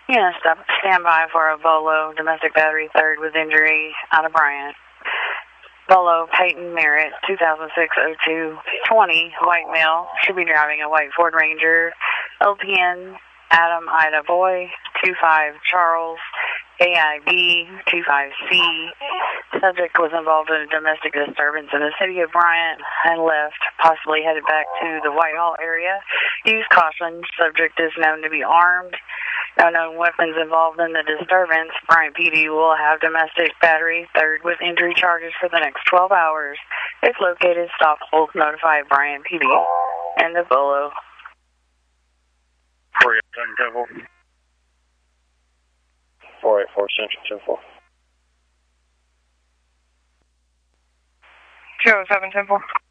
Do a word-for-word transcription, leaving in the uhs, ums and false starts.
Yeah, stop, stand by for a Volo domestic battery third with injury out of Bryant. Volo Peyton Merritt, two thousand six oh two twenty, white male, should be driving a white Ford Ranger. L P N Adam Ida Boy, two five Charles, A I B two five C. Subject was involved in a domestic disturbance in the city of Bryant and left, possibly headed back to the Whitehall area. Use caution. Subject is known to be armed. No known weapons involved in the disturbance. Bryant P D will have domestic battery third with injury charges for the next twelve hours. If located, stop, hold, notify Bryant P D. And the Volo. four eight seven ten four. four eight four Central ten four. two oh seven ten four.